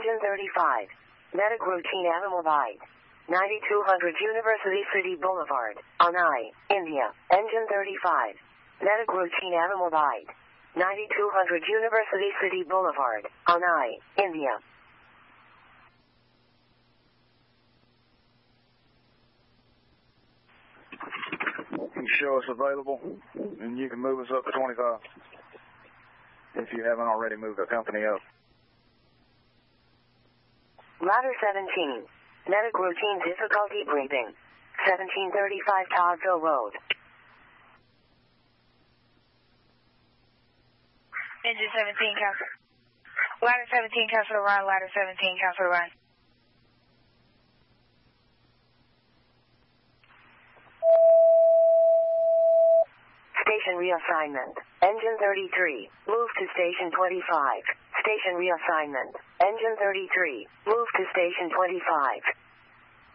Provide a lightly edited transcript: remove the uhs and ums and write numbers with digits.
Engine 35. Medic routine automobile. 9200 University City Boulevard, Anai, India. Engine 35. Medic routine automobile. 9200 University City Boulevard, Anai, India. You show us available, and you can move us up to 25 if you haven't already moved the company up. Ladder 17. Medic routine difficulty breathing. 1735 Toddville Road. Engine 17, cancel. Ladder 17, cancel the run. Ladder 17, cancel the run. Station reassignment. Engine 33. Move to station 25. Station reassignment. Engine 33. Move to station 25.